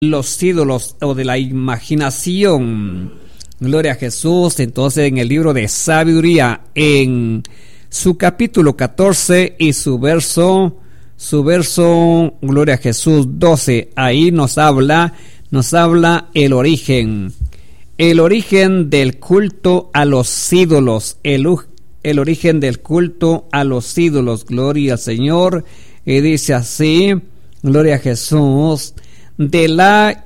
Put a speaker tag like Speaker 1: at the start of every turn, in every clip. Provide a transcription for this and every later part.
Speaker 1: los ídolos o de la imaginación. Gloria a Jesús. Entonces, en el libro de Sabiduría, en su capítulo 14 y su verso, gloria a Jesús, 12, ahí nos habla el origen del culto a los ídolos, el origen del culto a los ídolos. Gloria al Señor. Y dice así, gloria a Jesús: de la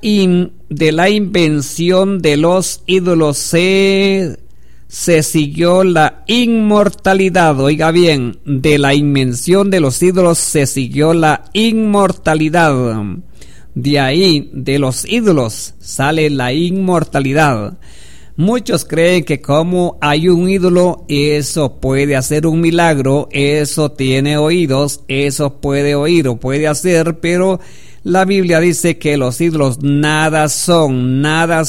Speaker 1: invención de los ídolos se siguió la inmortalidad. Oiga bien, de la invención de los ídolos se siguió la inmortalidad. De ahí, de los ídolos, sale la inmortalidad. Muchos creen que como hay un ídolo, eso puede hacer un milagro, eso tiene oídos, eso puede oír o puede hacer, pero la Biblia dice que los ídolos nada son.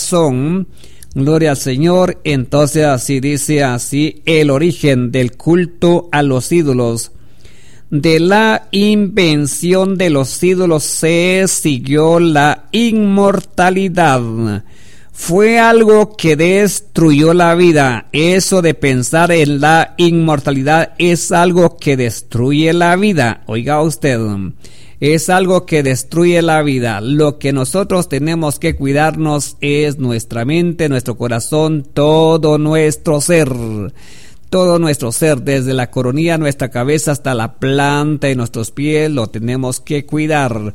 Speaker 1: Gloria al Señor. Entonces así dice el origen del culto a los ídolos. De la invención de los ídolos se siguió la inmortalidad. Fue algo que destruyó la vida. Eso de pensar en la inmortalidad es algo que destruye la vida. Oiga usted, es algo que destruye la vida. Lo que nosotros tenemos que cuidarnos es nuestra mente, nuestro corazón, todo nuestro ser. Todo nuestro ser, desde la coronilla de nuestra cabeza hasta la planta de nuestros pies, lo tenemos que cuidar.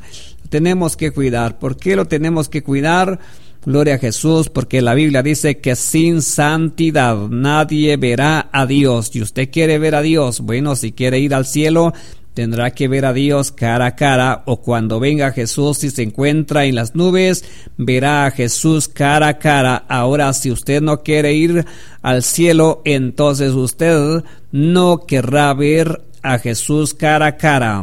Speaker 1: ¿Por qué lo tenemos que cuidar? Gloria a Jesús, porque la Biblia dice que sin santidad nadie verá a Dios. Si usted quiere ver a Dios, bueno, si quiere ir al cielo, tendrá que ver a Dios cara a cara, o cuando venga Jesús y se encuentra en las nubes, verá a Jesús cara a cara. Ahora, si usted no quiere ir al cielo, entonces usted no querrá ver a Jesús cara a cara.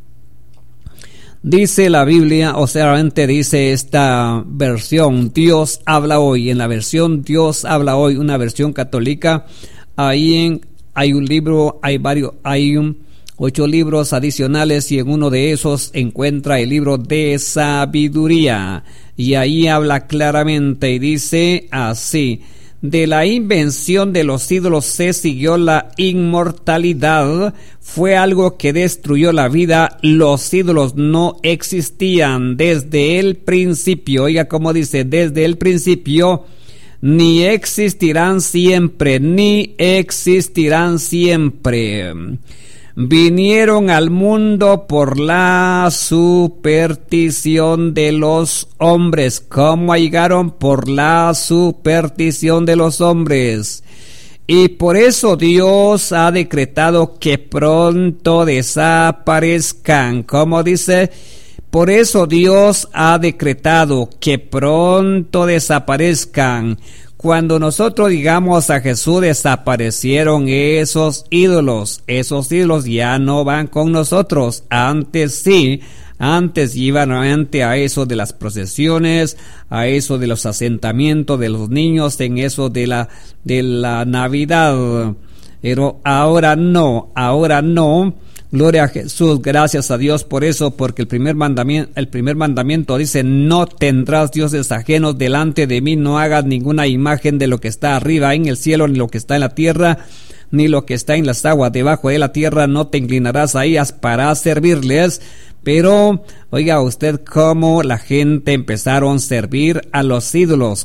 Speaker 1: Dice la Biblia, o sea, dice esta versión, Dios habla hoy. En la versión Dios habla hoy, una versión católica, hay un libro, hay 8 libros adicionales, y en uno de esos encuentra el libro de Sabiduría, y ahí habla claramente y dice así: de la invención de los ídolos se siguió la inmortalidad. Fue algo que destruyó la vida. Los ídolos no existían desde el principio. Oiga cómo dice, desde el principio, ni existirán siempre. Vinieron al mundo por la superstición de los hombres. ¿Cómo llegaron? Por la superstición de los hombres. Y por eso Dios ha decretado que pronto desaparezcan. ¿Cómo dice? Por eso Dios ha decretado que pronto desaparezcan. Cuando nosotros digamos a Jesús, desaparecieron esos ídolos ya no van con nosotros. Antes sí, antes iban realmente a eso de las procesiones, a eso de los asentamientos de los niños, en eso de la Navidad. Pero ahora no. Gloria a Jesús, gracias a Dios por eso, porque el primer mandamiento dice: no tendrás dioses ajenos delante de mí, no hagas ninguna imagen de lo que está arriba en el cielo, ni lo que está en la tierra, ni lo que está en las aguas debajo de la tierra, no te inclinarás a ellas para servirles. Pero oiga usted cómo la gente empezaron a servir a los ídolos.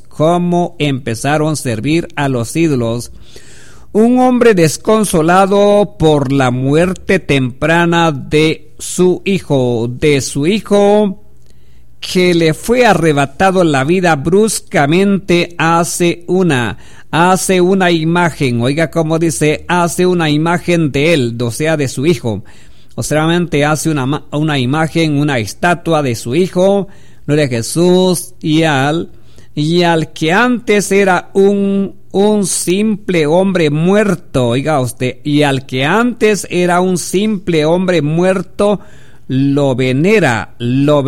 Speaker 1: Un hombre desconsolado por la muerte temprana de su hijo que le fue arrebatado la vida bruscamente, hace una imagen. Oiga cómo dice, hace una imagen de él, o sea, de su hijo. O sea, realmente hace una imagen, una estatua de su hijo, gloria a Jesús, y al que antes era un simple hombre muerto, oiga usted, y al que antes era un simple hombre muerto, lo venera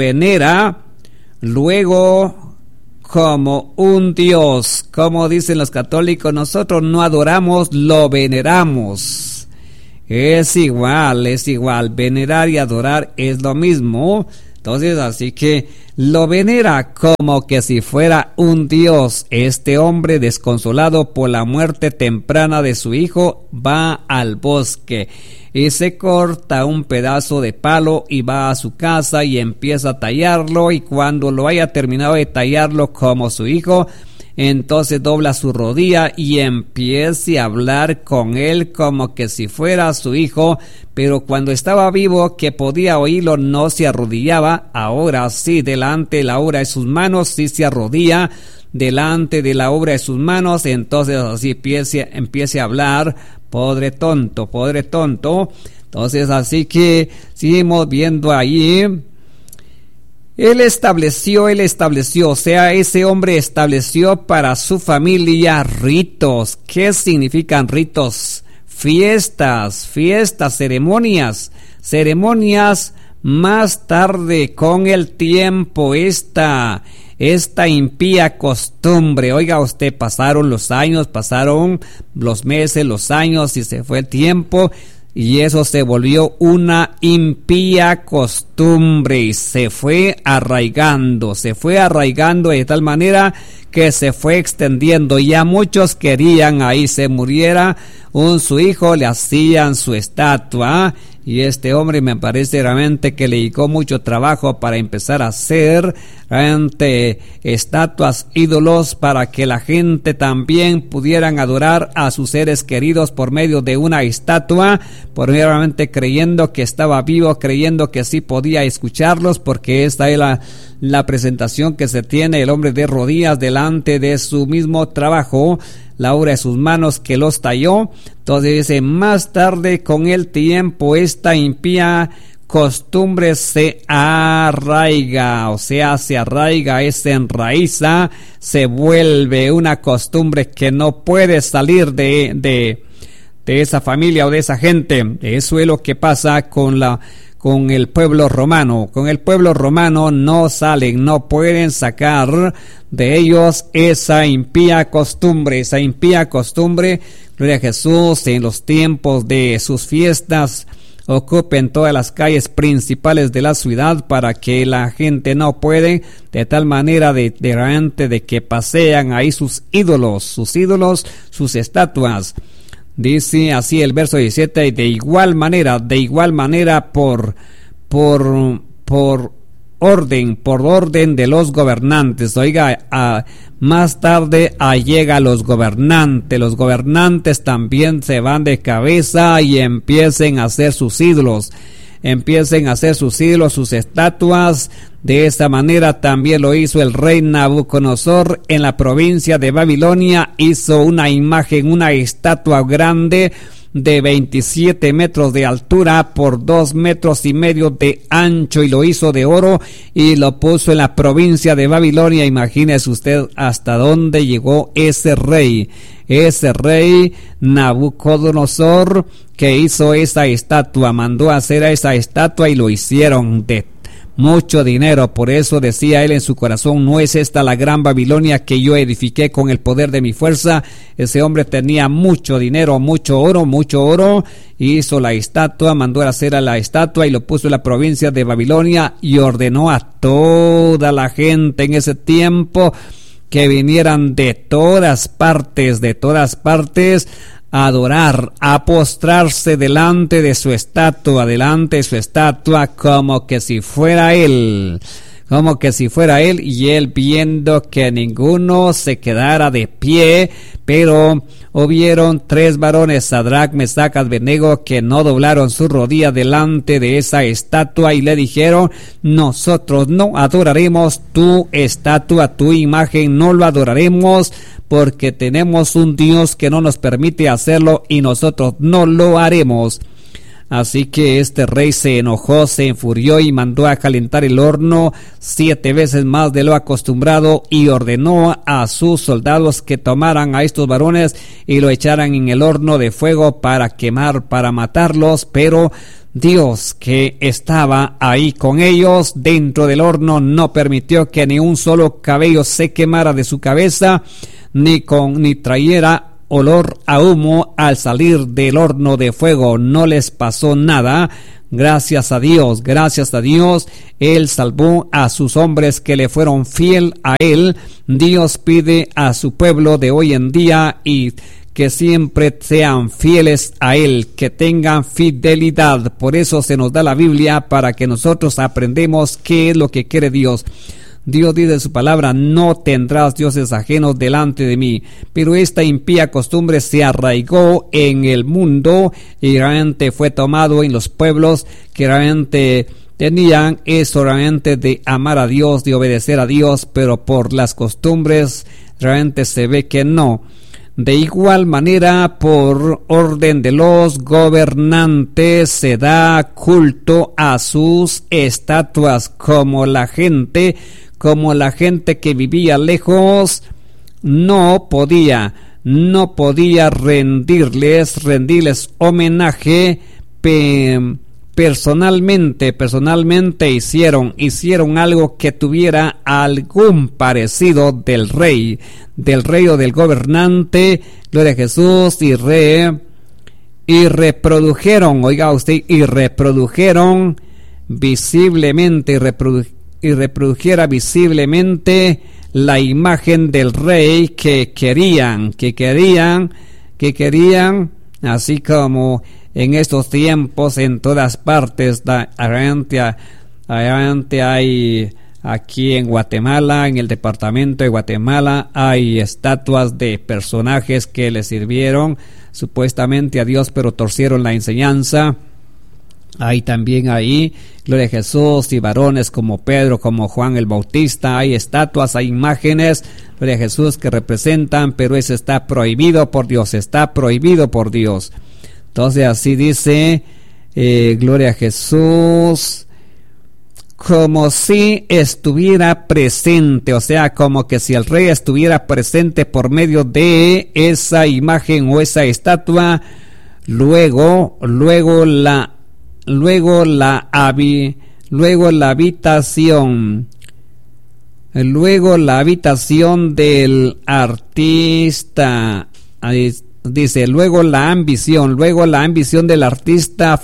Speaker 1: luego como un Dios. Como dicen los católicos, nosotros no adoramos, lo veneramos. Es igual, venerar y adorar es lo mismo. Entonces, así que lo venera como que si fuera un dios. Este hombre, desconsolado por la muerte temprana de su hijo, va al bosque y se corta un pedazo de palo y va a su casa y empieza a tallarlo, y cuando lo haya terminado de tallarlo como su hijo, entonces dobla su rodilla y empieza a hablar con él como que si fuera su hijo, pero cuando estaba vivo que podía oírlo no se arrodillaba. Ahora sí, delante de la obra de sus manos sí se arrodilla delante de la obra de sus manos. Entonces así empieza a hablar: podre tonto. Entonces así que seguimos viendo allí. Él estableció, o sea, ese hombre estableció para su familia ritos. ¿Qué significan ritos? Fiestas, ceremonias. Más tarde, con el tiempo, esta impía costumbre, oiga usted, pasaron los años, pasaron los meses, los años, y se fue el tiempo, y eso se volvió una impía costumbre y se fue arraigando de tal manera que se fue extendiendo. Ya muchos querían ahí se muriera su hijo, le hacían su estatua. Y este hombre me parece realmente que le dedicó mucho trabajo para empezar a hacer realmente estatuas, ídolos, para que la gente también pudieran adorar a sus seres queridos por medio de una estatua, por realmente creyendo que estaba vivo, creyendo que sí podía escucharlos, porque esta es la presentación que se tiene: el hombre de rodillas delante de su mismo trabajo, la obra de sus manos que los talló. Entonces dice: más tarde, con el tiempo, esta impía costumbre se arraiga, o sea, se enraiza, se vuelve una costumbre que no puede salir de esa familia o de esa gente. Eso es lo que pasa con el pueblo romano. Con el pueblo romano no salen, no pueden sacar de ellos esa impía costumbre. Gloria a Jesús. En los tiempos de sus fiestas ocupen todas las calles principales de la ciudad, para que la gente no puede, de tal manera de que pasean ahí sus ídolos, sus estatuas. Dice así el verso 17: de igual manera, por orden de los gobernantes. Oiga, más tarde llega los gobernantes también se van de cabeza y empiecen a hacer sus ídolos, sus estatuas. De esta manera también lo hizo el rey Nabucodonosor en la provincia de Babilonia. Hizo una imagen, una estatua grande de 27 metros de altura por 2 metros y medio de ancho, y lo hizo de oro y lo puso en la provincia de Babilonia. Imagínese usted hasta dónde llegó ese rey Nabucodonosor, que hizo esa estatua, mandó a hacer esa estatua y lo hicieron de mucho dinero. Por eso decía él en su corazón: no es esta la gran Babilonia que yo edifiqué con el poder de mi fuerza. Ese hombre tenía mucho dinero, mucho oro, hizo la estatua, mandó a hacer a la estatua y lo puso en la provincia de Babilonia, y ordenó a toda la gente en ese tiempo que vinieran de todas partes, a adorar, a postrarse delante de su estatua, como que si fuera él, y él, viendo que ninguno se quedara de pie, pero hubieron 3 varones, Sadrach, Mesach, Abednego, que no doblaron su rodilla delante de esa estatua, y le dijeron: nosotros no adoraremos tu estatua, tu imagen, no lo adoraremos, porque tenemos un Dios que no nos permite hacerlo, y nosotros no lo haremos. Así que este rey se enojó, se enfurió y mandó a calentar el horno 7 veces más de lo acostumbrado, y ordenó a sus soldados que tomaran a estos varones y lo echaran en el horno de fuego para quemar, para matarlos. Pero Dios, que estaba ahí con ellos dentro del horno, no permitió que ni un solo cabello se quemara de su cabeza, ni trayera olor a humo al salir del horno de fuego. No les pasó nada. Gracias a Dios, Él salvó a sus hombres que le fueron fiel a Él. Dios pide a su pueblo de hoy en día y que siempre sean fieles a Él, que tengan fidelidad. Por eso se nos da la Biblia, para que nosotros aprendamos qué es lo que quiere Dios. Dios dice en su palabra: no tendrás dioses ajenos delante de mí. Pero esta impía costumbre se arraigó en el mundo y realmente fue tomado en los pueblos que realmente tenían eso realmente de amar a Dios, de obedecer a Dios, pero por las costumbres realmente se ve que no. De igual manera, por orden de los gobernantes, se da culto a sus estatuas, como la gente que vivía lejos no podía rendirles homenaje. Personalmente hicieron algo que tuviera algún parecido del rey o del gobernante, gloria a Jesús, y reprodujeron, oiga usted, y reprodujera visiblemente la imagen del rey que querían, así como en estos tiempos en todas partes. Adelante hay, aquí en Guatemala, en el departamento de Guatemala, hay estatuas de personajes que le sirvieron supuestamente a Dios, pero torcieron la enseñanza. Hay también ahí, gloria a Jesús, y varones como Pedro, como Juan el Bautista. Hay estatuas, hay imágenes, gloria a Jesús, que representan, pero eso está prohibido por Dios, Entonces así dice, gloria a Jesús, como si estuviera presente, o sea, como que si el rey estuviera presente por medio de esa imagen o esa estatua. Luego la habitación del artista, dice, luego la ambición del artista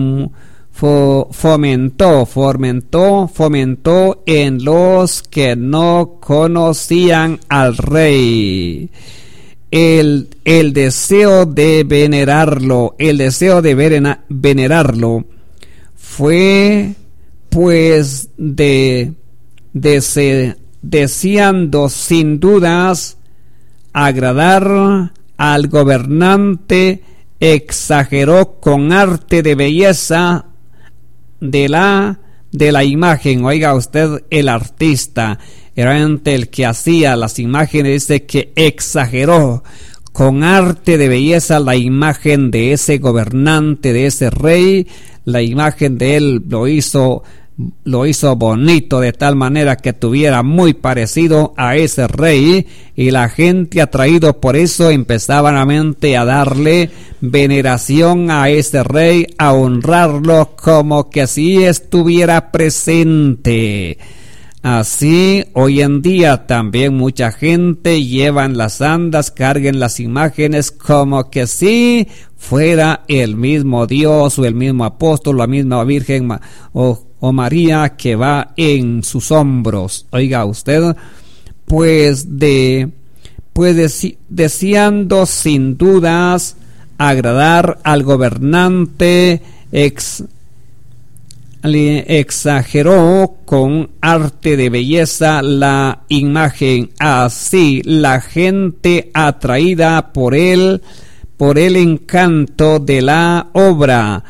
Speaker 1: fomentó en los que no conocían al rey el deseo de venerarlo, fue pues deseando sin dudas agradar al gobernante, exageró con arte de belleza de la imagen. Oiga usted, el artista, realmente el que hacía las imágenes, dice que exageró con arte de belleza la imagen de ese gobernante, de ese rey. La imagen de él lo hizo bonito, de tal manera que tuviera muy parecido a ese rey, y la gente, atraído por eso, empezaban a darle veneración a ese rey, a honrarlo como que si estuviera presente. Así, hoy en día también mucha gente lleva en las andas, carguen las imágenes como que si fuera el mismo Dios o el mismo apóstol, la misma Virgen o María que va en sus hombros. Oiga usted, deseando sin dudas agradar al gobernante, exageró con arte de belleza la imagen. Así la gente, atraída por el encanto de la obra,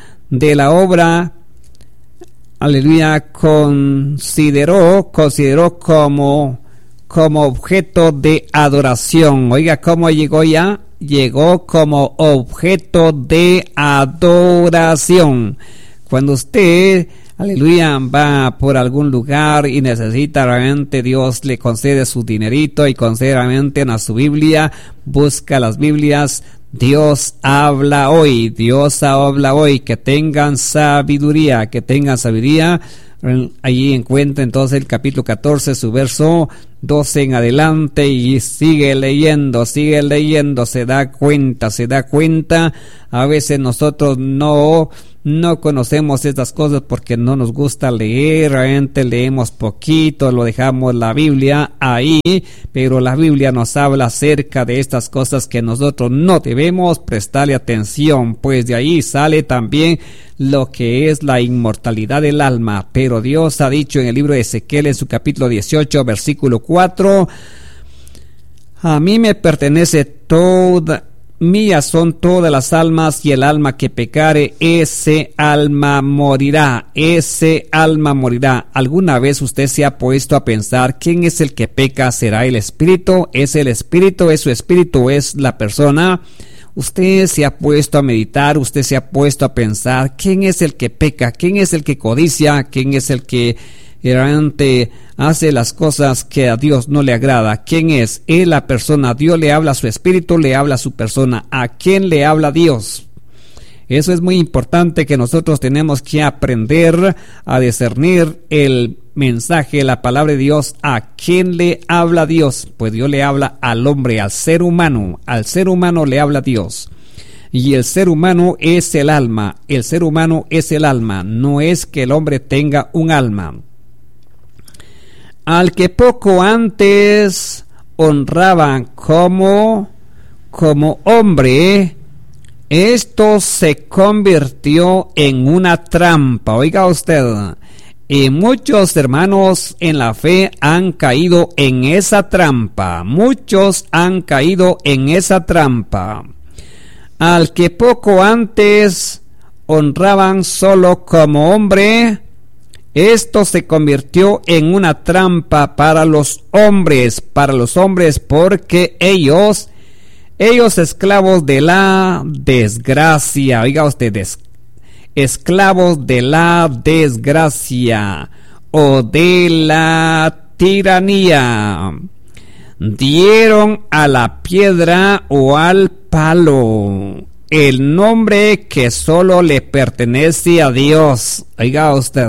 Speaker 1: aleluya, consideró como objeto de adoración. Oiga, ¿cómo llegó ya? Llegó como objeto de adoración. Cuando usted, aleluya, va por algún lugar y necesita realmente, Dios le concede su dinerito y concede realmente en su Biblia, busca las Biblias. Dios habla hoy, que tengan sabiduría, Allí encuentra entonces el capítulo 14, su verso 12 en adelante, y sigue leyendo, se da cuenta. A veces nosotros no conocemos estas cosas porque no nos gusta leer, realmente leemos poquito, lo dejamos la Biblia ahí, pero la Biblia nos habla acerca de estas cosas que nosotros no debemos prestarle atención, pues de ahí sale también lo que es la inmortalidad del alma. Pero Dios ha dicho en el libro de Ezequiel, en su capítulo 18, versículo 4, a mí me pertenece toda, mías son todas las almas, y el alma que pecare, ese alma morirá. ¿Alguna vez usted se ha puesto a pensar quién es el que peca? ¿Será el espíritu? ¿Es el espíritu? ¿Es su espíritu? ¿Es la persona? Usted se ha puesto a meditar, usted se ha puesto a pensar quién es el que peca, quién es el que codicia, quién es el que realmente hace las cosas que a Dios no le agrada. ¿Quién es? Es la persona. Dios le habla a su espíritu, le habla a su persona. ¿A quién le habla Dios? Eso es muy importante, que nosotros tenemos que aprender a discernir el mensaje, la palabra de Dios. ¿A quién le habla Dios? Pues Dios le habla al hombre, al ser humano le habla Dios. Y el ser humano es el alma, no es que el hombre tenga un alma. Al que poco antes honraban como hombre, esto se convirtió en una trampa. Oiga usted, y muchos hermanos en la fe han caído en esa trampa. Al que poco antes honraban solo como hombre, esto se convirtió en una trampa para los hombres, porque ellos esclavos de la desgracia, oiga usted, esclavos de la desgracia o de la tiranía, dieron a la piedra o al palo el nombre que solo le pertenece a Dios. Oiga usted,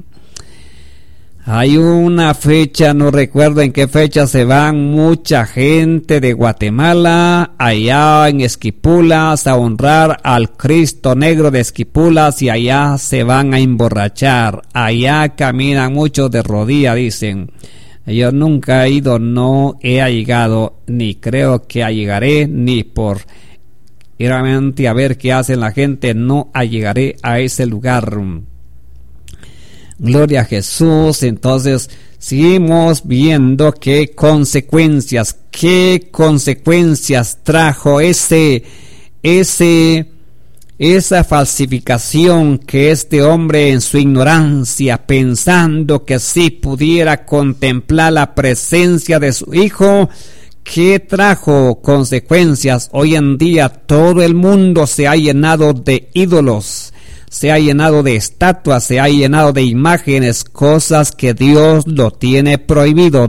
Speaker 1: hay una fecha, no recuerdo en qué fecha, se van mucha gente de Guatemala allá en Esquipulas a honrar al Cristo Negro de Esquipulas, y allá se van a emborrachar. Allá caminan muchos de rodillas, dicen. Yo nunca he ido, no he llegado, ni creo que llegaré, ni por realmente a ver qué hace la gente, no llegaré a ese lugar. Gloria a Jesús. Entonces seguimos viendo qué consecuencias trajo esa falsificación, que este hombre en su ignorancia, pensando que sí pudiera contemplar la presencia de su hijo, que trajo consecuencias. Hoy en día todo el mundo se ha llenado de ídolos, se ha llenado de estatuas, se ha llenado de imágenes, cosas que Dios lo tiene prohibido.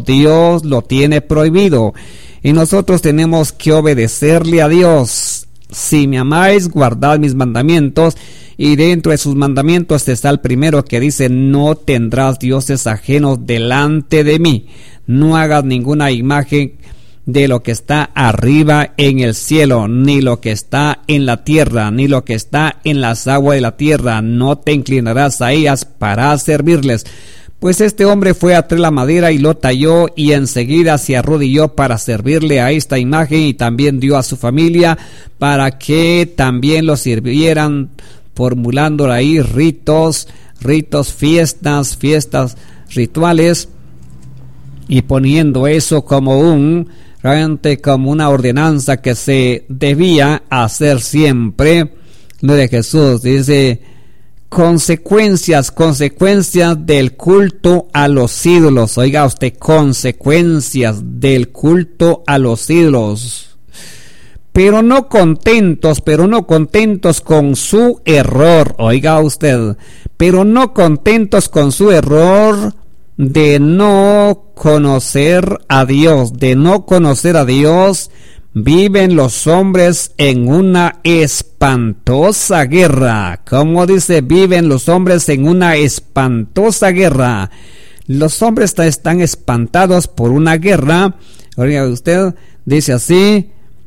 Speaker 1: Y nosotros tenemos que obedecerle a Dios. Si me amáis, guardad mis mandamientos. Y dentro de sus mandamientos está el primero, que dice: no tendrás dioses ajenos delante de mí. No hagas ninguna imagen de lo que está arriba en el cielo, ni lo que está en la tierra, ni lo que está en las aguas de la tierra. No te inclinarás a ellas para servirles. Pues este hombre fue a traer la madera y lo talló, y enseguida se arrodilló para servirle a esta imagen, y también dio a su familia para que también lo sirvieran, formulando ahí ritos, fiestas rituales, y poniendo eso como realmente como una ordenanza que se debía hacer siempre. Lo de Jesús dice: consecuencias del culto a los ídolos. Oiga usted, consecuencias del culto a los ídolos. Pero no contentos con su error. Oiga usted, pero no contentos con su error de no conocer a Dios, viven los hombres en una espantosa guerra. ¿Cómo dice? Viven los hombres en una espantosa guerra. Los hombres están espantados por una guerra. Oiga usted, dice así: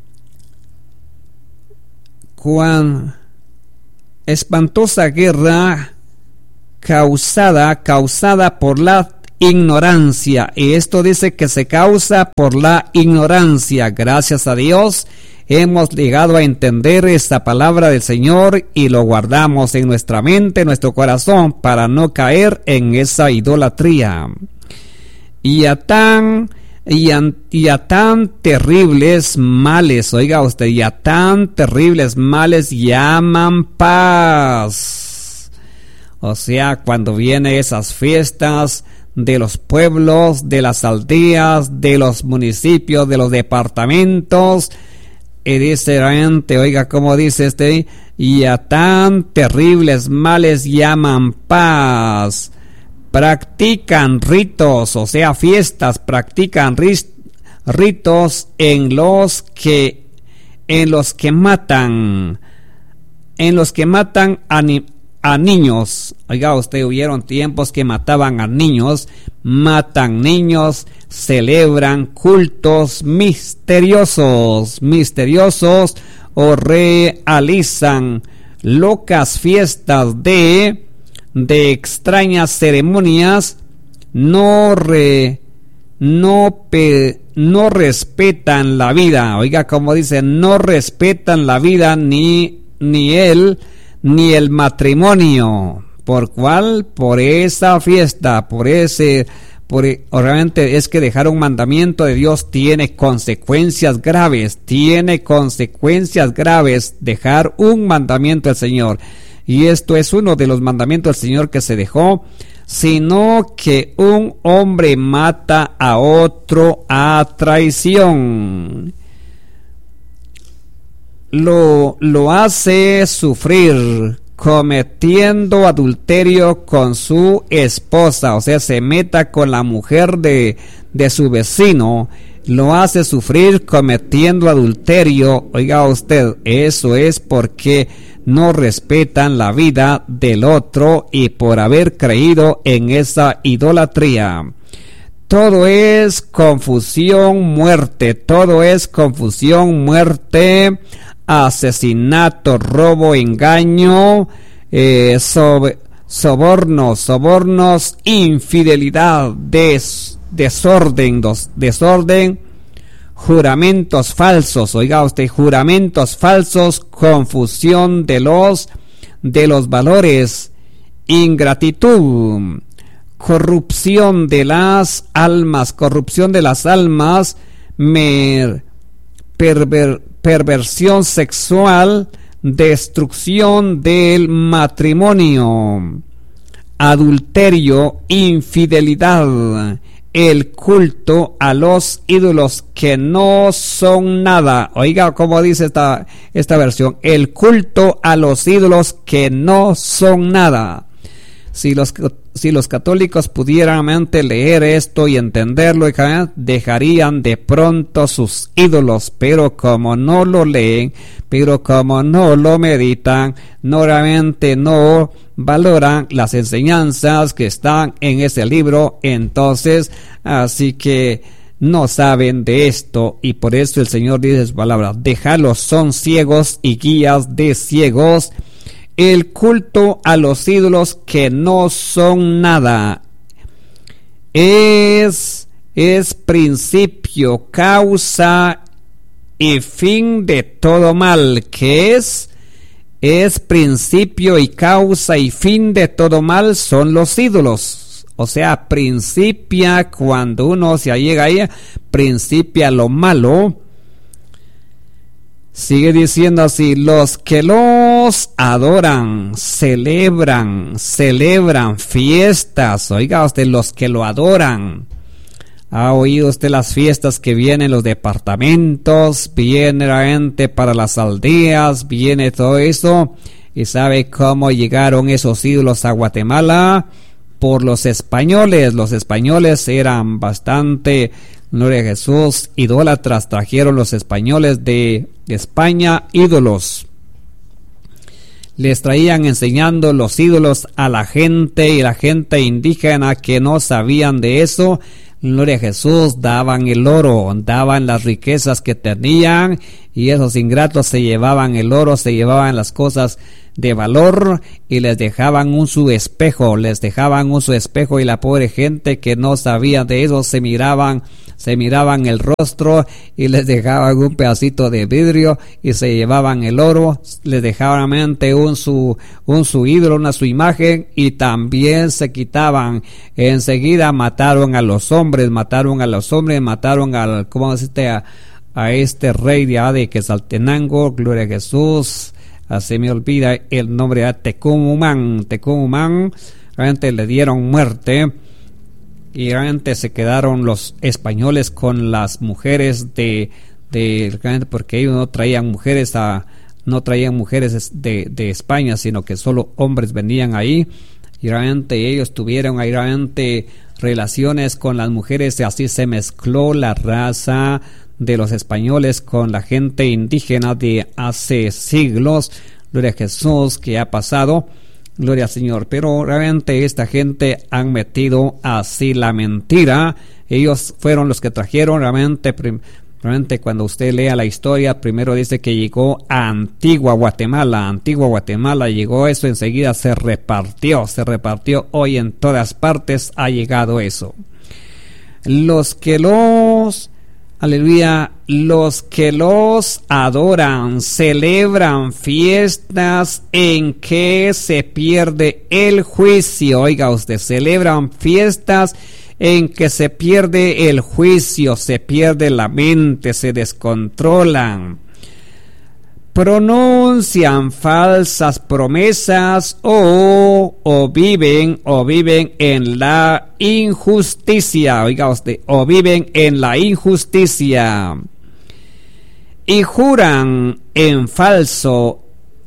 Speaker 1: espantosa guerra causada por la ignorancia. Y esto dice que se causa por la ignorancia. Gracias a Dios hemos llegado a entender esta palabra del Señor y lo guardamos en nuestra mente, en nuestro corazón, para no caer en esa idolatría. Y a tan terribles males, oiga usted, y a tan terribles males llaman paz. O sea, cuando vienen esas fiestas de los pueblos, de las aldeas, de los municipios, de los departamentos, y dice realmente, oiga, como dice y a tan terribles males llaman paz. Practican ritos, o sea, fiestas, practican ritos en los que matan a niños. Oiga usted, hubieron tiempos que mataban a niños, matan niños, celebran cultos misteriosos o realizan locas fiestas de extrañas ceremonias. No respetan la vida. Oiga, como dice, no respetan la vida ni el matrimonio. ¿Por cuál? Por esa fiesta, obviamente es que dejar un mandamiento de Dios tiene consecuencias graves, dejar un mandamiento del Señor. Y esto es uno de los mandamientos del Señor que se dejó, sino que un hombre mata a otro a traición. Lo hace sufrir cometiendo adulterio con su esposa, o sea, se meta con la mujer de su vecino, lo hace sufrir cometiendo adulterio. Oiga usted, eso es porque no respetan la vida del otro y por haber creído en esa idolatría. Todo es confusión, muerte, asesinato, robo, engaño, sobornos, infidelidad, desorden, juramentos falsos, oiga usted, juramentos falsos, confusión de los valores, ingratitud, corrupción de las almas, perversión sexual, destrucción del matrimonio, adulterio, infidelidad, el culto a los ídolos que no son nada. Oiga cómo dice esta versión: el culto a los ídolos que no son nada. Si los católicos pudieran realmente leer esto y entenderlo, dejarían de pronto sus ídolos, pero como no lo leen, pero como no lo meditan, realmente no valoran las enseñanzas que están en ese libro, entonces así que no saben de esto, y por eso el Señor dice su palabra: déjalos, son ciegos y guías de ciegos. El culto a los ídolos que no son nada es principio, causa y fin de todo mal. ¿Qué es? Es principio y causa y fin de todo mal son los ídolos. O sea, principia, cuando uno se llega ahí, principia lo malo. Sigue diciendo así: los que los adoran, celebran fiestas. Oiga usted, los que lo adoran. ¿Ha oído usted las fiestas que vienen en los departamentos? Viene la gente para las aldeas, viene todo eso. ¿Y sabe cómo llegaron esos ídolos a Guatemala? Por los españoles. Los españoles eran bastante Gloria a Jesús. Idólatras, trajeron los españoles de España ídolos. Les traían enseñando los ídolos a la gente, y la gente indígena que no sabían de eso, gloria a Jesús, daban el oro, daban las riquezas que tenían, y esos ingratos se llevaban el oro, se llevaban las cosas de valor y les dejaban su espejo, y la pobre gente que no sabía de eso se miraban el rostro y les dejaban un pedacito de vidrio y se llevaban el oro, les dejaban su ídolo, su imagen, y también se quitaban. Enseguida mataron a los hombres, mataron al, ¿cómo deciste? A este rey de Quetzaltenango, gloria a Jesús. Así me olvida el nombre de Tecumumán, realmente le dieron muerte, y realmente se quedaron los españoles con las mujeres porque ellos no traían mujeres de España, sino que solo hombres venían ahí, y realmente ellos tuvieron ahí realmente relaciones con las mujeres, y así se mezcló la raza de los españoles con la gente indígena de hace siglos. Gloria a Jesús, que ha pasado, gloria al Señor. Pero realmente esta gente han metido así la mentira. Ellos fueron los que trajeron realmente cuando usted lea la historia, primero dice que llegó a Antigua Guatemala, llegó eso, enseguida se repartió, hoy en todas partes ha llegado eso. Los que los adoran, celebran fiestas en que se pierde el juicio. Oiga usted, celebran fiestas en que se pierde el juicio, se pierde la mente, se descontrolan. Pronuncian falsas promesas o viven en la injusticia. Oiga usted, o viven en la injusticia. Y juran en falso.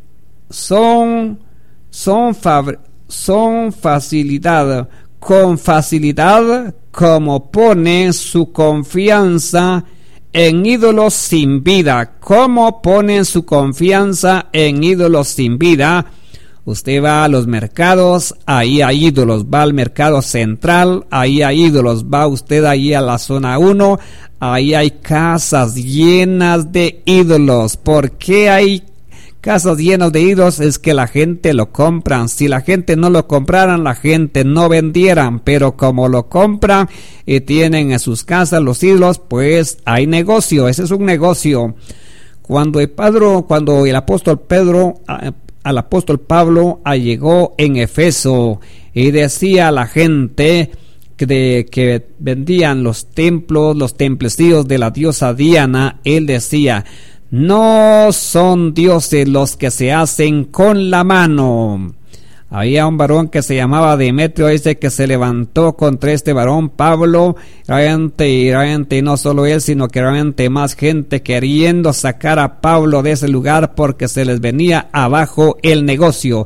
Speaker 1: Con facilidad, como ponen su confianza en ídolos sin vida. ¿Cómo ponen su confianza en ídolos sin vida? Usted va a los mercados, ahí hay ídolos. Va al mercado central, ahí hay ídolos. Va usted ahí a la zona 1, ahí hay casas llenas de ídolos. ¿Por qué hay casas llenas de ídolos? Es que la gente lo compran. Si la gente no lo compraran, la gente no vendieran, pero como lo compran y tienen en sus casas los ídolos, pues hay negocio. Ese es un negocio. Cuando el apóstol Pedro al apóstol Pablo llegó en Efeso y decía a la gente que vendían los templos, los templecillos de la diosa Diana, él decía: no son dioses los que se hacen con la mano. Había un varón que se llamaba Demetrio, dice que se levantó contra este varón Pablo, realmente no solo él, sino que realmente más gente queriendo sacar a Pablo de ese lugar porque se les venía abajo el negocio.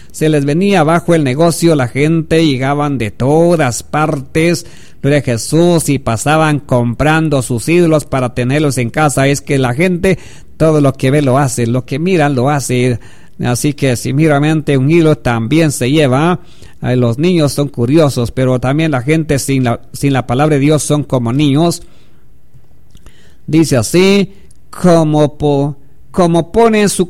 Speaker 1: La gente llegaban de todas partes, gloria a Jesús, y pasaban comprando sus ídolos para tenerlos en casa. Es que la gente todo lo que ve lo hace, lo que miran lo hace. Así que si realmente un ídolo también se lleva. Los niños son curiosos, pero también la gente sin la palabra de Dios son como niños. Dice así: como ponen su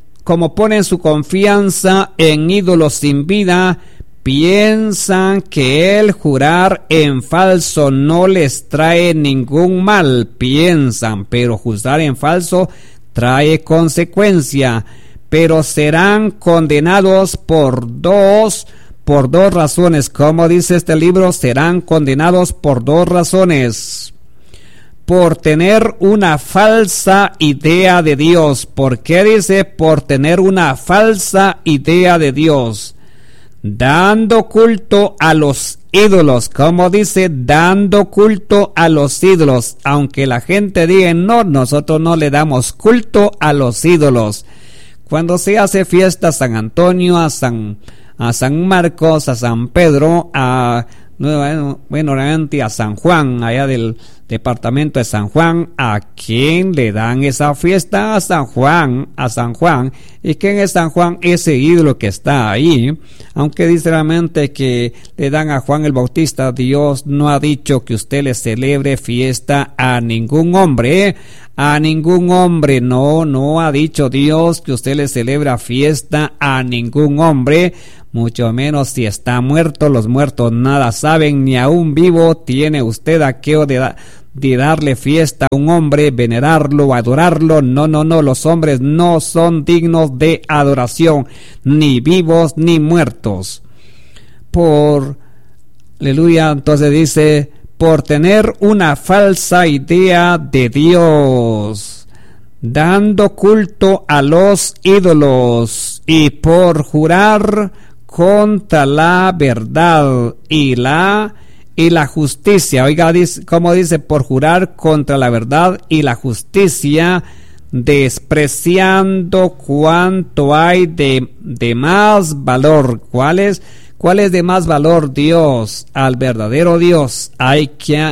Speaker 1: confianza en ídolos sin vida, piensan que el jurar en falso no les trae ningún mal. Piensan, pero jurar en falso trae consecuencia. Pero serán condenados por dos razones. Como dice este libro, serán condenados por 2 razones. Por tener una falsa idea de Dios. ¿Por qué dice? Por tener una falsa idea de Dios. Dando culto a los ídolos. Como dice, dando culto a los ídolos. Aunque la gente diga: no, nosotros no le damos culto a los ídolos. Cuando se hace fiesta a San Antonio, a San Marcos, a San Pedro, nuevamente a San Juan, allá del departamento de San Juan. ¿A quién le dan esa fiesta? A San Juan. ¿Y quién es San Juan? Ese ídolo que está ahí. Aunque dice realmente que le dan a Juan el Bautista, Dios no ha dicho que usted le celebre fiesta a ningún hombre, a ningún hombre. No ha dicho Dios que usted le celebra fiesta a ningún hombre, mucho menos si está muerto. Los muertos nada saben, ni a un vivo tiene usted aquello de darle fiesta a un hombre, venerarlo, adorarlo. No, los hombres no son dignos de adoración, ni vivos ni muertos. Aleluya, entonces dice, por tener una falsa idea de Dios, dando culto a los ídolos, y por jurar contra la verdad y la justicia. Oiga, como dice, por jurar contra la verdad y la justicia, despreciando cuanto hay de más valor. ¿Cuál es de más valor? Dios. Al verdadero Dios hay que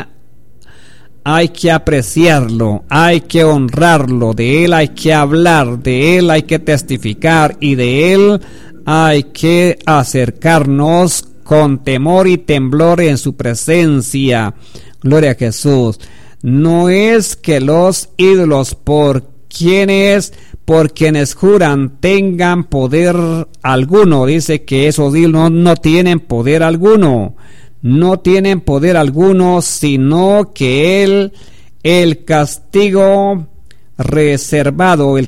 Speaker 1: apreciarlo, hay que honrarlo, de Él hay que hablar, de Él hay que testificar, y de Él hay que acercarnos con temor y temblor en su presencia. Gloria a Jesús. No es que los ídolos por quienes juran tengan poder alguno. Dice que esos ídolos no tienen poder alguno. No tienen poder alguno, sino que el castigo reservado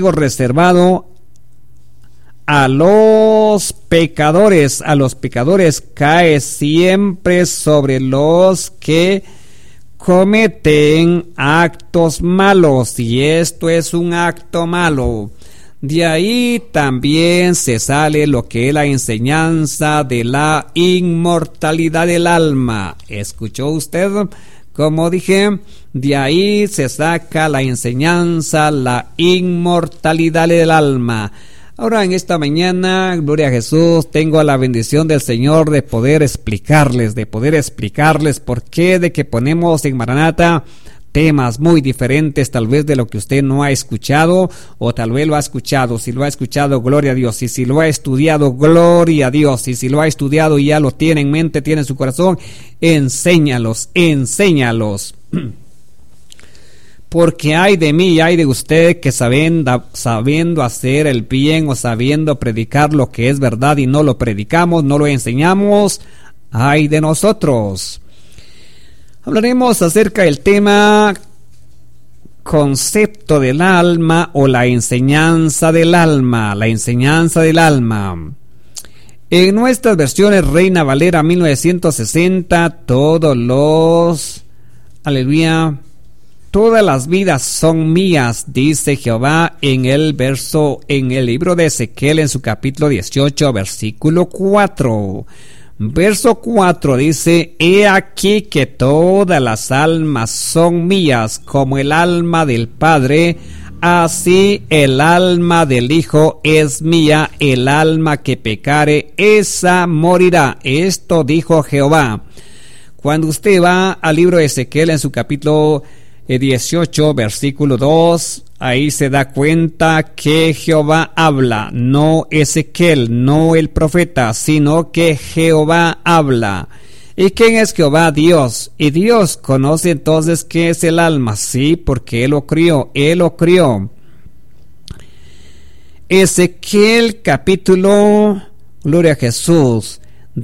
Speaker 1: a los pecadores cae siempre sobre los que cometen actos malos, y esto es un acto malo. De ahí también se sale lo que es la enseñanza de la inmortalidad del alma. ¿Escuchó usted? Como dije, de ahí se saca la enseñanza, la inmortalidad del alma. Ahora en esta mañana, gloria a Jesús, tengo la bendición del Señor de poder explicarles por qué de que ponemos en Maranata temas muy diferentes, tal vez de lo que usted no ha escuchado, o tal vez lo ha escuchado. Si lo ha escuchado, gloria a Dios. Y si lo ha estudiado, gloria a Dios. Y si lo ha estudiado y ya lo tiene en mente, tiene en su corazón, enséñalos. Porque hay de mí y hay de usted que sabiendo hacer el bien o sabiendo predicar lo que es verdad y no lo predicamos, no lo enseñamos, hay de nosotros. Hablaremos acerca del tema concepto del alma o la enseñanza del alma. En nuestras versiones Reina Valera 1960, todas las vidas son mías, dice Jehová en el libro de Ezequiel, en su capítulo 18, versículo 4. Verso 4 dice: He aquí que todas las almas son mías, como el alma del Padre, así el alma del Hijo es mía, el alma que pecare, esa morirá. Esto dijo Jehová. Cuando usted va al libro de Ezequiel, en su capítulo 18, versículo 2, ahí se da cuenta que Jehová habla, no Ezequiel, no el profeta, sino que Jehová habla. ¿Y quién es Jehová? Dios. Y Dios conoce entonces qué es el alma, sí, porque Él lo crió. Ezequiel capítulo, gloria a Jesús,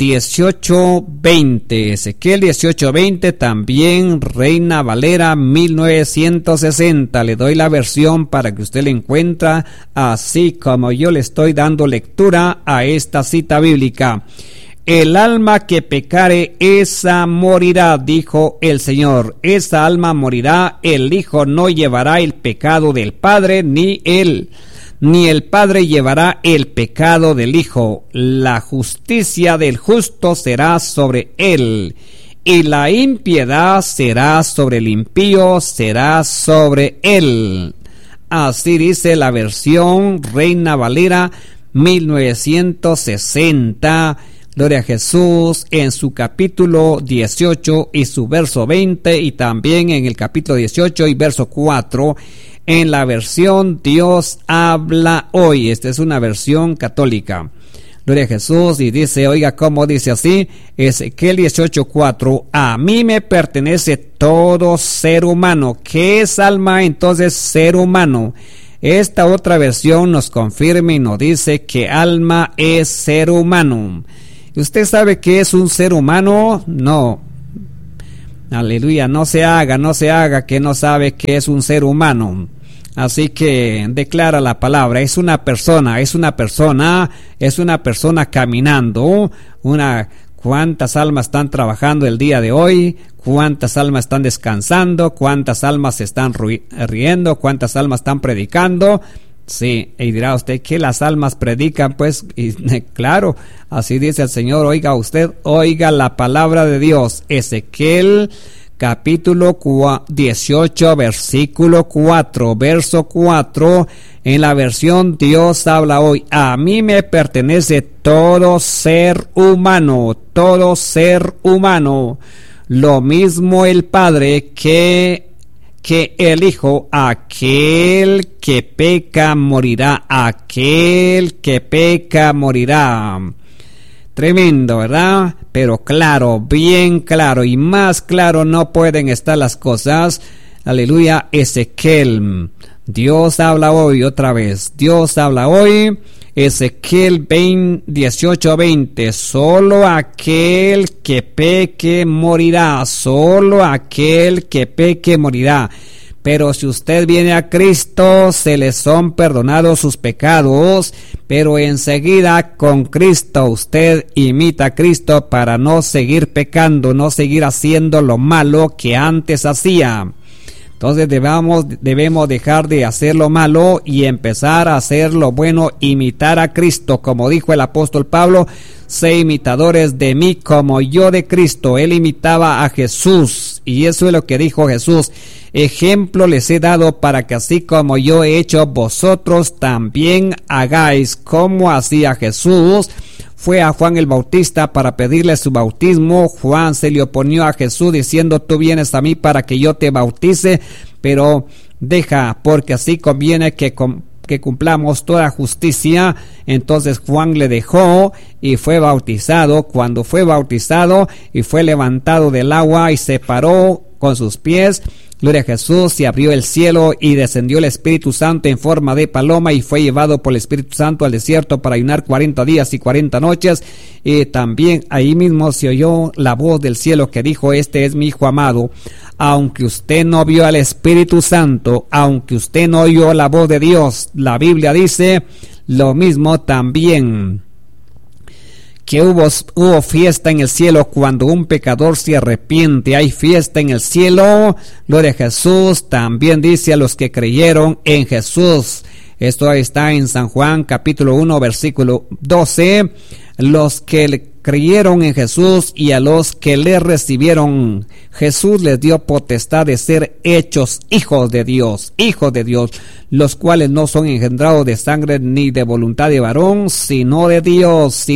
Speaker 1: 18:20. Ezequiel 18:20, también Reina Valera 1960. Le doy la versión para que usted la encuentre así como yo le estoy dando lectura a esta cita bíblica. El alma que pecare, esa morirá, dijo el Señor. Esa alma morirá. El Hijo no llevará el pecado del Padre, ni el Padre llevará el pecado del Hijo. La justicia del justo será sobre él, y la impiedad será sobre el impío, será sobre él. Así dice la versión Reina Valera 1960. Gloria a Jesús, en su capítulo 18 y su verso 20, y también en el capítulo 18 y verso 4, en la versión Dios habla hoy. Esta es una versión católica. Gloria a Jesús, y dice, oiga cómo dice así, Ezequiel 18:4, a mí me pertenece todo ser humano. ¿Qué es alma? Entonces, ser humano. Esta otra versión nos confirma y nos dice que alma es ser humano. ¿Y usted sabe qué es un ser humano? No. Aleluya, no se haga que no sabe qué es un ser humano. Así que declara la palabra, es una persona caminando. ¿Cuántas almas están trabajando el día de hoy? ¿Cuántas almas están descansando? ¿Cuántas almas se están riendo? ¿Cuántas almas están predicando? Sí, y dirá usted que las almas predican, pues, y, claro, así dice el Señor. Oiga usted, oiga la palabra de Dios. Ezequiel capítulo 18, versículo 4, verso 4, en la versión Dios habla hoy. A mí me pertenece todo ser humano, todo ser humano. Lo mismo el Padre que el Hijo, aquel que peca morirá, aquel que peca morirá. Tremendo, ¿verdad? Pero claro, bien claro y más claro no pueden estar las cosas. Aleluya, Ezequiel. Dios habla hoy otra vez. Dios habla hoy. Ezequiel 18:20. Solo aquel que peque morirá. Solo aquel que peque morirá. Pero si usted viene a Cristo, se le son perdonados sus pecados, pero enseguida con Cristo usted imita a Cristo para no seguir pecando, no seguir haciendo lo malo que antes hacía. Entonces debemos dejar de hacer lo malo y empezar a hacer lo bueno, imitar a Cristo, como dijo el apóstol Pablo, sé imitadores de mí como yo de Cristo. Él imitaba a Jesús y eso es lo que dijo Jesús. Ejemplo les he dado para que así como yo he hecho, vosotros también hagáis. Como hacía Jesús. Fue a Juan el Bautista para pedirle su bautismo. Juan se le oponió a Jesús diciendo, tú vienes a mí para que yo te bautice, pero deja, porque así conviene que cumplamos toda justicia. Entonces Juan le dejó y fue bautizado. Cuando fue bautizado y fue levantado del agua y se paró con sus pies, gloria a Jesús, se abrió el cielo y descendió el Espíritu Santo en forma de paloma y fue llevado por el Espíritu Santo al desierto para ayunar 40 días y 40 noches. Y también ahí mismo se oyó la voz del cielo que dijo, este es mi Hijo amado. Aunque usted no vio al Espíritu Santo, aunque usted no oyó la voz de Dios, la Biblia dice lo mismo también, que hubo fiesta en el cielo cuando un pecador se arrepiente. Hay fiesta en el cielo, gloria a Jesús. También dice a los que creyeron en Jesús. Esto está en San Juan capítulo 1 versículo 12. Los que creyeron en Jesús y a los que le recibieron, Jesús les dio potestad de ser hechos hijos de Dios, los cuales no son engendrados de sangre ni de voluntad de varón, sino de Dios.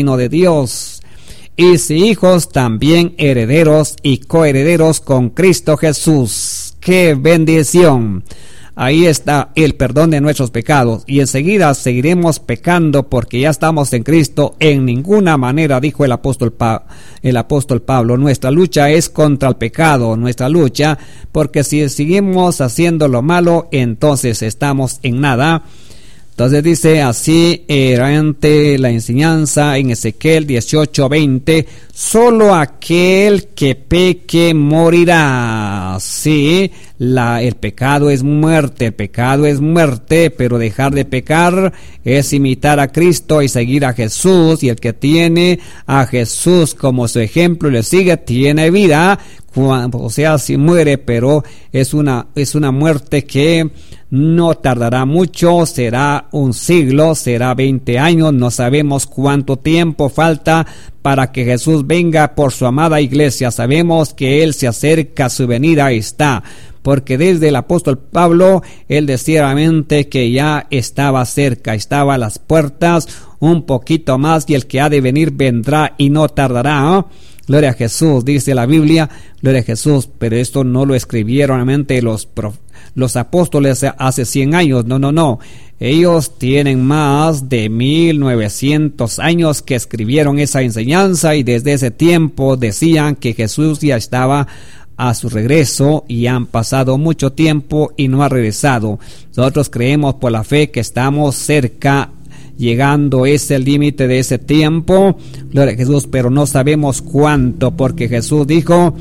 Speaker 1: Y si hijos, también herederos y coherederos con Cristo Jesús. ¡Qué bendición! Ahí está el perdón de nuestros pecados y enseguida seguiremos pecando porque ya estamos en Cristo. En ninguna manera, dijo el apóstol Pablo, nuestra lucha es contra el pecado, porque si seguimos haciendo lo malo, entonces estamos en nada. Entonces dice así errante la enseñanza en Ezequiel 18:20, solo aquel que peque morirá. Sí, el pecado es muerte, pero dejar de pecar es imitar a Cristo y seguir a Jesús, y el que tiene a Jesús como su ejemplo y le sigue, tiene vida. O sea, si muere, pero es una muerte que no tardará mucho, será un siglo, será 20 años, no sabemos cuánto tiempo falta para que Jesús venga por su amada iglesia. Sabemos que Él se acerca, su venida está, porque desde el apóstol Pablo, él decía realmente que ya estaba cerca, estaba a las puertas, un poquito más, y el que ha de venir vendrá y no tardará, ¿eh? Gloria a Jesús, dice la Biblia, gloria a Jesús, pero esto no lo escribieron realmente los apóstoles hace 100 años, no. Ellos tienen más de 1900 años que escribieron esa enseñanza, y desde ese tiempo decían que Jesús ya estaba a su regreso, y han pasado mucho tiempo y no ha regresado. Nosotros creemos por la fe que estamos cerca, llegando ese límite de ese tiempo, gloria a Jesús, pero no sabemos cuánto, porque Jesús dijo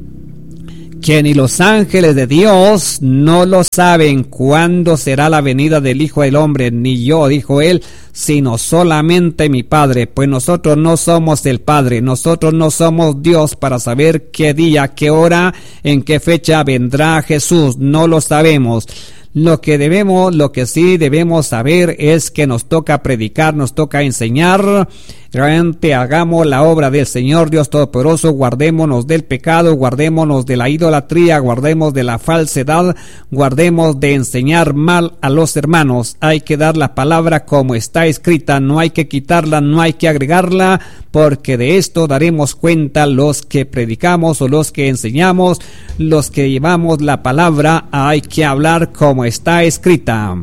Speaker 1: que ni los ángeles de Dios no lo saben cuándo será la venida del Hijo del Hombre, ni yo, dijo él, sino solamente mi Padre. Pues nosotros no somos el Padre, nosotros no somos Dios para saber qué día, qué hora, en qué fecha vendrá Jesús, no lo sabemos. Lo que sí debemos saber es que nos toca predicar, nos toca enseñar. Realmente hagamos la obra del Señor Dios Todopoderoso, guardémonos del pecado, guardémonos de la idolatría, guardemos de la falsedad, guardemos de enseñar mal a los hermanos. Hay que dar la palabra como está escrita, no hay que quitarla, no hay que agregarla, porque de esto daremos cuenta los que predicamos o los que enseñamos, los que llevamos la palabra. Hay que hablar como está escrita.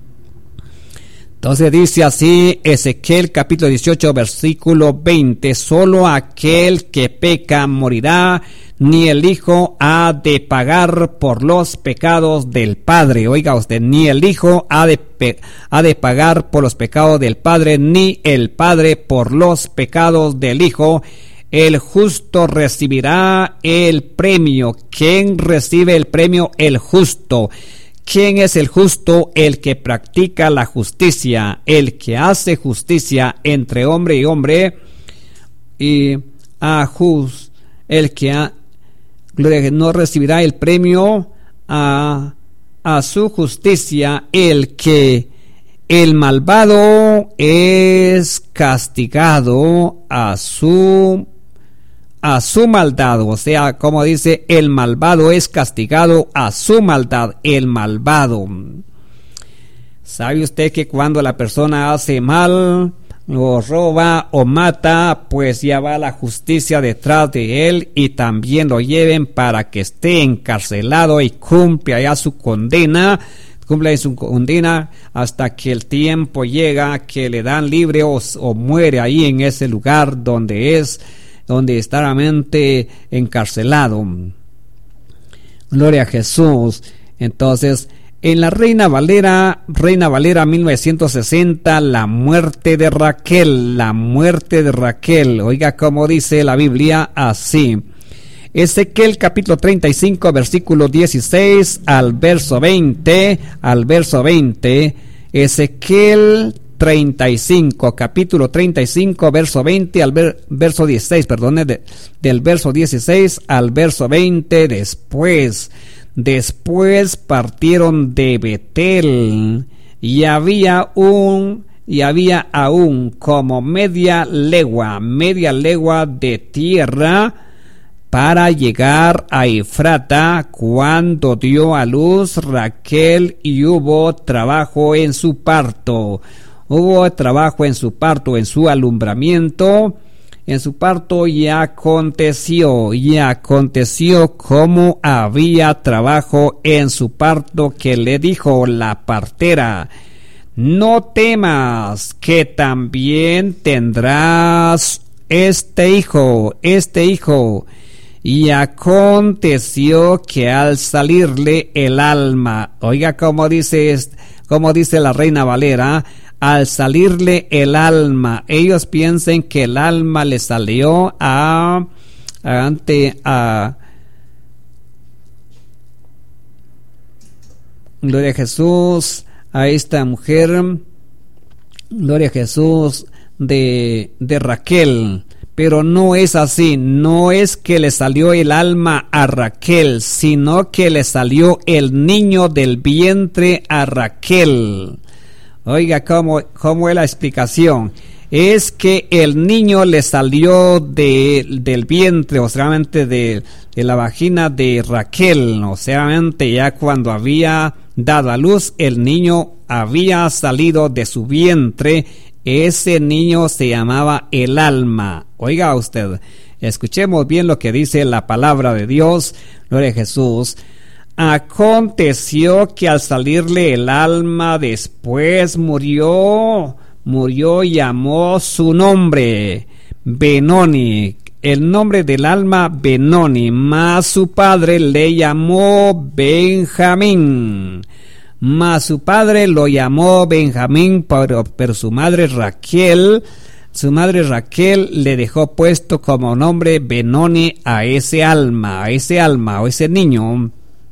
Speaker 1: Entonces dice así Ezequiel capítulo 18 versículo 20: solo aquel que peca morirá, ni el Hijo ha de pagar por los pecados del Padre. Oiga usted, ni el Hijo ha de pagar por los pecados del Padre, ni el Padre por los pecados del Hijo. El justo recibirá el premio. ¿Quién recibe el premio? El justo. ¿Quién es el justo? El que practica la justicia, el que hace justicia entre hombre y hombre, y el que no recibirá el premio a su justicia. El malvado es castigado a su maldad, o sea, como dice, el malvado es castigado a su maldad, el malvado. ¿Sabe usted que cuando la persona hace mal, o roba o mata, pues ya va la justicia detrás de él y también lo lleven para que esté encarcelado y cumpla ya su condena? Cumple su condena hasta que el tiempo llega que le dan libre o muere ahí en ese lugar donde está realmente encarcelado. Gloria a Jesús. Entonces, en la Reina Valera 1960, la muerte de Raquel. Oiga cómo dice la Biblia así. Ezequiel capítulo 35 versículo 16 al verso 20. Ezequiel 35, capítulo 35, verso 20 al verso 16, del verso 16 al verso 20. Después partieron de Betel, y había aún como media legua de tierra para llegar a Efrata, cuando dio a luz Raquel, y hubo trabajo en su parto. En su alumbramiento, en su parto, y aconteció como había trabajo en su parto, que le dijo la partera: no temas, que también tendrás este hijo. Y aconteció que al salirle el alma, oiga cómo dice la Reina Valera, al salirle el alma, ellos piensan que el alma le salió a gloria a Jesús, a esta mujer, gloria a Jesús, de Raquel. Pero no es así, no es que le salió el alma a Raquel, sino que le salió el niño del vientre a Raquel. Oiga, ¿cómo es la explicación? es que el niño le salió del vientre, o sea, de la vagina de Raquel, o sea, ya cuando había dado a luz, el niño había salido de su vientre. Ese niño se llamaba el alma. Oiga usted, escuchemos bien lo que dice la palabra de Dios. Gloria a Jesús. Aconteció que al salirle el alma después murió y llamó su nombre Benoni, el nombre del alma Benoni, mas su padre le llamó Benjamín. Mas su padre lo llamó Benjamín, pero su madre Raquel le dejó puesto como nombre Benoni a ese alma o ese niño.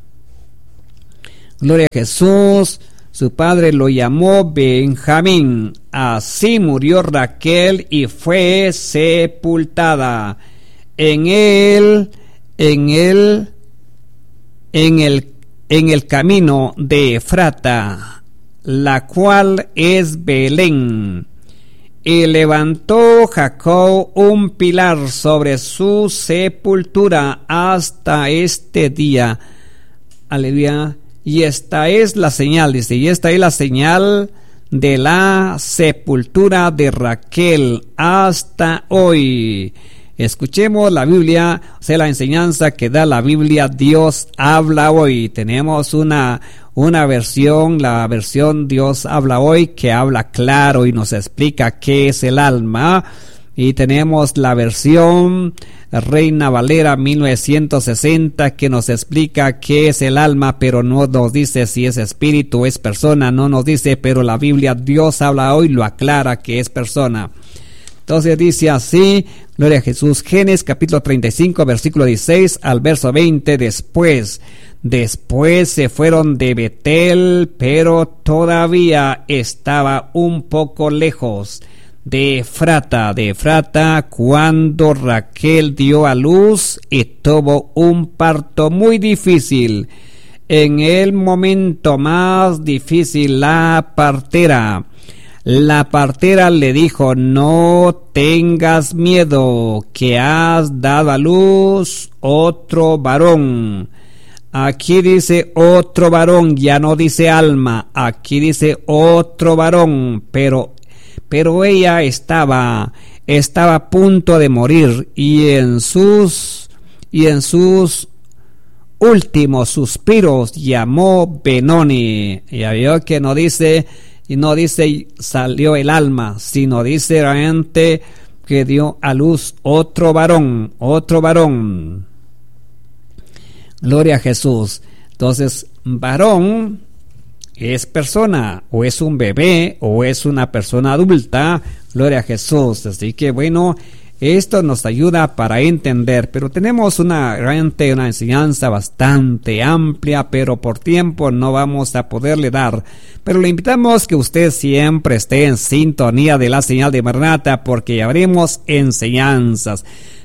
Speaker 1: Gloria a Jesús. Su padre lo llamó Benjamín. Así murió Raquel y fue sepultada en el camino de Efrata, la cual es Belén. Y levantó Jacob un pilar sobre su sepultura hasta este día. Aleluya. Y esta es la señal, dice, y esta es la señal de la sepultura de Raquel hasta hoy. Escuchemos la Biblia, o sea, la enseñanza que da la Biblia. Dios habla hoy. Tenemos una versión, la versión Dios habla hoy, que habla claro y nos explica qué es el alma. Y tenemos la versión Reina Valera 1960 que nos explica qué es el alma, pero no nos dice si es espíritu o es persona, no nos dice, pero la Biblia Dios habla hoy, lo aclara que es persona. Entonces dice así, gloria a Jesús, Génesis capítulo 35, versículo 16 al verso 20, Después se fueron de Betel, pero todavía estaba un poco lejos de Efrata, cuando Raquel dio a luz y tuvo un parto muy difícil. En el momento más difícil, la partera le dijo: no tengas miedo, que has dado a luz otro varón. Aquí dice otro varón, ya no dice alma, aquí dice otro varón, pero ella estaba a punto de morir, y en sus últimos suspiros llamó Benoni. Ya vio que no dice salió el alma, sino dice realmente que dio a luz otro varón. Gloria a Jesús. Entonces, varón es persona, o es un bebé, o es una persona adulta. Gloria a Jesús. Así que bueno, esto nos ayuda para entender, pero tenemos realmente una enseñanza bastante amplia, pero por tiempo no vamos a poderle dar. Pero le invitamos que usted siempre esté en sintonía de la señal de Maranata, porque llevaremos enseñanzas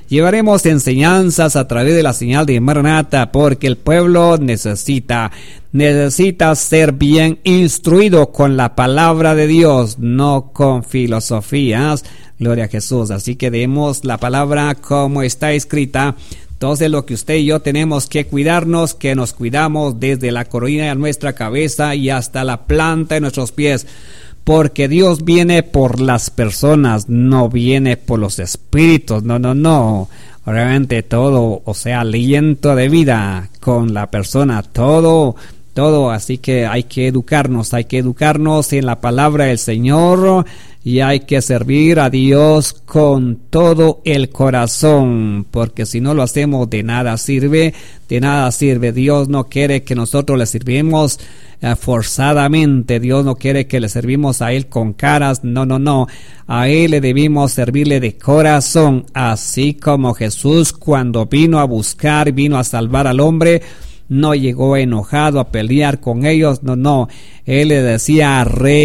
Speaker 1: a través de la señal de Maranata, porque el pueblo necesita ser bien instruido con la palabra de Dios, no con filosofías. Gloria a Jesús. Así que demos la palabra como está escrita. Entonces, lo que usted y yo tenemos que cuidarnos, que nos cuidamos desde la corona de nuestra cabeza y hasta la planta de nuestros pies, porque Dios viene por las personas, no viene por los espíritus. No. Obviamente todo, o sea, aliento de vida con la persona, todo. Así que hay que educarnos en la palabra del Señor, y hay que servir a Dios con todo el corazón, porque si no lo hacemos de nada sirve. Dios no quiere que nosotros le sirvamos forzadamente. Dios no quiere que le servimos a Él con caras. No. A Él le debimos servirle de corazón, así como Jesús, cuando vino a salvar al hombre, no llegó enojado a pelear con ellos. No. Él le decía: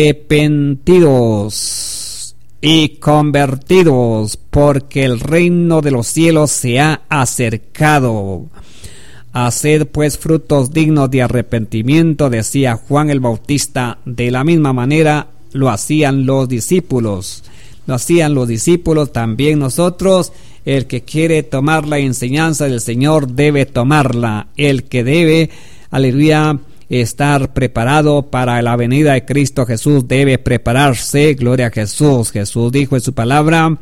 Speaker 1: arrepentidos y convertidos, porque el reino de los cielos se ha acercado. Haced pues frutos dignos de arrepentimiento, decía Juan el Bautista. De la misma manera lo hacían los discípulos. lo hacían los discípulos, también nosotros. El que quiere tomar la enseñanza del Señor debe tomarla. El que debe, aleluya, estar preparado para la venida de Cristo Jesús debe prepararse. Gloria a Jesús. Jesús dijo en su palabra: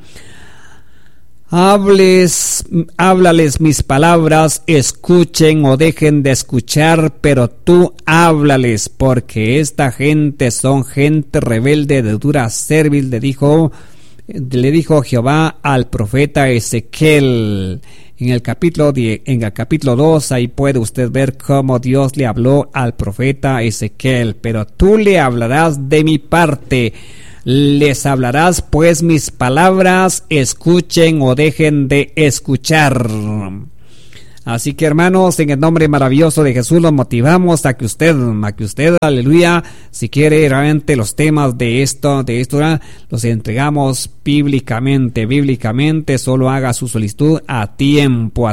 Speaker 1: háblales mis palabras, escuchen o dejen de escuchar, pero tú háblales, porque esta gente son gente rebelde, de dura servil, le dijo Jehová al profeta Ezequiel. En el capítulo 2, ahí puede usted ver cómo Dios le habló al profeta Ezequiel: pero tú le hablarás de mi parte, les hablarás pues mis palabras, escuchen o dejen de escuchar. Así que, hermanos, en el nombre maravilloso de Jesús los motivamos a que usted, aleluya, si quiere realmente los temas de esto, los entregamos bíblicamente, solo haga su solicitud a tiempo,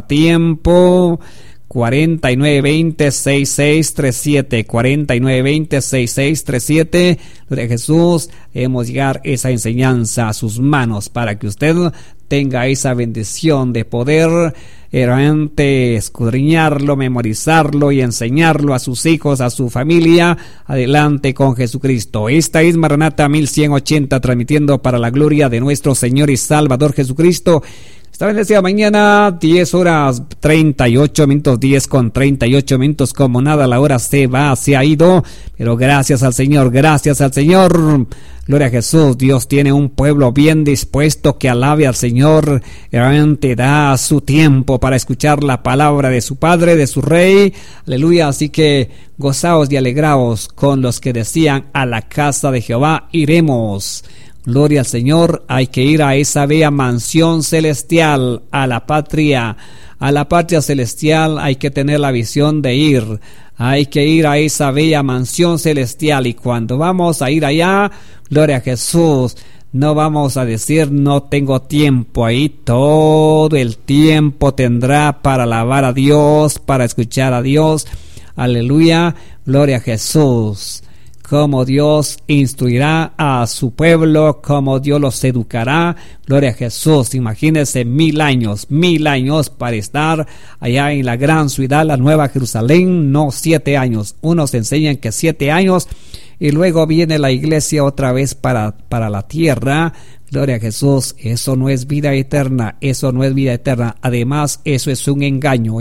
Speaker 1: 4920-6637, 4920-6637. de Jesús, debemos llegar esa enseñanza a sus manos para que usted tenga esa bendición de poder realmente escudriñarlo, memorizarlo y enseñarlo a sus hijos, a su familia. Adelante con Jesucristo. Esta es Maranata 1180, transmitiendo para la gloria de nuestro Señor y Salvador Jesucristo. Esta bendecida mañana, 10:38, 10:38, como nada, la hora se ha ido, pero gracias al Señor, gloria a Jesús. Dios tiene un pueblo bien dispuesto que alabe al Señor, realmente da su tiempo para escuchar la palabra de su Padre, de su Rey, aleluya. Así que gozaos y alegraos con los que decían: a la casa de Jehová iremos. Gloria al Señor. Hay que ir a esa bella mansión celestial, a la patria celestial. Hay que tener la visión de ir. Hay que ir a esa bella mansión celestial, y cuando vamos a ir allá, gloria a Jesús, no vamos a decir no tengo tiempo. Ahí todo el tiempo tendrá para alabar a Dios, para escuchar a Dios. Aleluya, gloria a Jesús. Cómo Dios instruirá a su pueblo, cómo Dios los educará. Gloria a Jesús. Imagínense 1000 años para estar allá en la gran ciudad, la Nueva Jerusalén, no 7 años. Unos enseñan que 7 años y luego viene la iglesia otra vez para la tierra. Gloria a Jesús. Eso no es vida eterna, Además, eso es un engaño.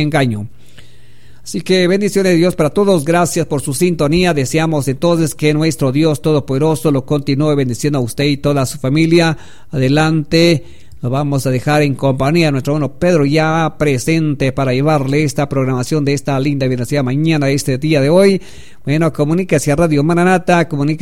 Speaker 1: Así que bendiciones de Dios para todos. Gracias por su sintonía. Deseamos entonces que nuestro Dios Todopoderoso lo continúe bendiciendo a usted y toda su familia. Adelante. Nos vamos a dejar en compañía de nuestro hermano Pedro, ya presente para llevarle esta programación de esta linda y bendecida mañana de este día de hoy. Bueno, comuníquese a Radio Maranata,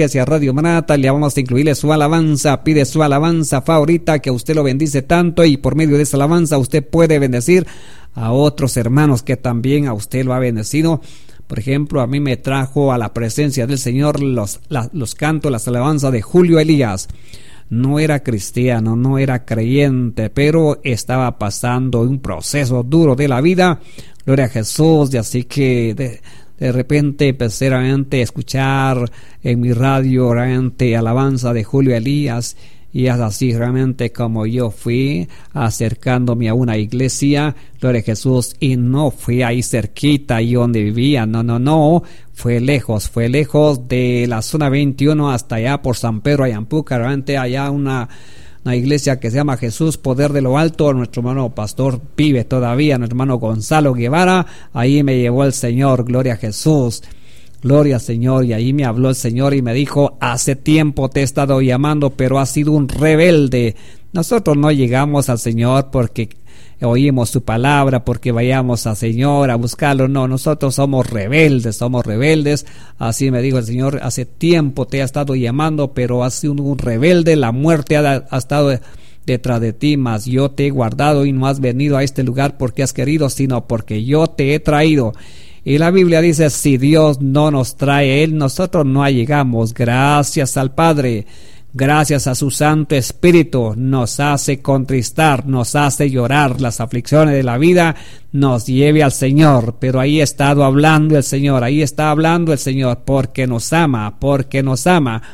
Speaker 1: le vamos a incluirle su alabanza, pide su alabanza favorita, que a usted lo bendice tanto, y por medio de esa alabanza usted puede bendecir a otros hermanos que también a usted lo ha bendecido. Por ejemplo, a mí me trajo a la presencia del Señor los cantos, las alabanzas de Julio Elías. No era cristiano, no era creyente, pero estaba pasando un proceso duro de la vida. Gloria a Jesús. Y así que de repente empecé realmente a escuchar en mi radio realmente alabanza de Julio Elías. Y es así realmente como yo fui acercándome a una iglesia, gloria a Jesús, y no fui ahí cerquita, ahí donde vivía, no, fue lejos de la zona 21 hasta allá por San Pedro Ayampuca, realmente allá una iglesia que se llama Jesús Poder de lo Alto. Nuestro hermano pastor vive todavía, nuestro hermano Gonzalo Guevara, ahí me llevó el Señor, gloria a Jesús. Gloria al Señor. Y ahí me habló el Señor y me dijo: hace tiempo te he estado llamando, pero has sido un rebelde. Nosotros no llegamos al Señor porque oímos su palabra, porque vayamos al Señor a buscarlo. No, nosotros somos rebeldes. Así me dijo el Señor: hace tiempo te he estado llamando, pero has sido un rebelde. La muerte ha estado detrás de ti, mas yo te he guardado y no has venido a este lugar porque has querido, sino porque yo te he traído. Y la Biblia dice: si Dios no nos trae Él, nosotros no llegamos. Gracias al Padre, gracias a su Santo Espíritu, nos hace contristar, nos hace llorar las aflicciones de la vida, nos lleve al Señor. Pero ahí está hablando el Señor, porque nos ama.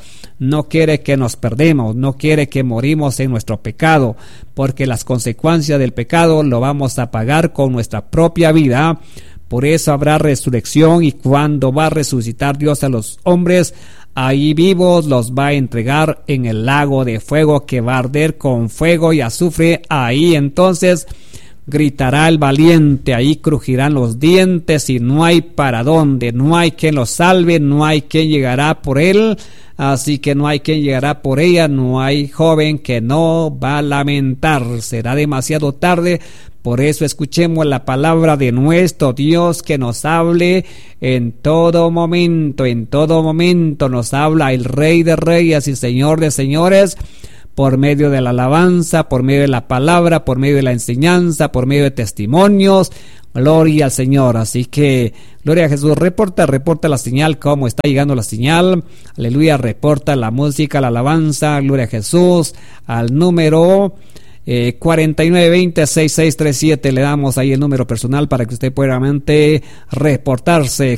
Speaker 1: no quiere que nos perdemos, no quiere que morimos en nuestro pecado, porque las consecuencias del pecado lo vamos a pagar con nuestra propia vida. Por eso habrá resurrección, y cuando va a resucitar Dios a los hombres, ahí vivos los va a entregar en el lago de fuego que va a arder con fuego y azufre. Ahí entonces gritará el valiente, ahí crujirán los dientes y no hay para dónde, no hay quien lo salve, no hay quien llegará por él, así que no hay quien llegará por ella, no hay joven que no va a lamentar, será demasiado tarde. Por eso escuchemos la palabra de nuestro Dios, que nos hable en todo momento nos habla el Rey de Reyes y Señor de Señores, por medio de la alabanza, por medio de la palabra, por medio de la enseñanza, por medio de testimonios. Gloria al Señor. Así que, gloria a Jesús. Reporta la señal, cómo está llegando la señal. Aleluya, reporta la música, la alabanza. Gloria a Jesús. Al número 4920-6637 le damos ahí el número personal para que usted pueda realmente reportarse